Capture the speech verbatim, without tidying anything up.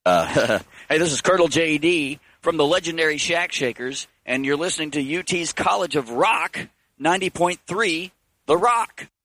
Uh, hey, this is Colonel J D from the legendary Shack Shakers, and you're listening to U T's College of Rock, ninety point three, The Rock.